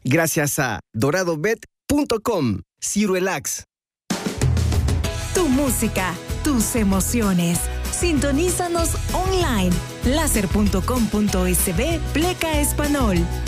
Gracias a doradobet.com. Cirelax. Tu música, tus emociones. Sintonízanos online. Láser.com.sb Pleca Español.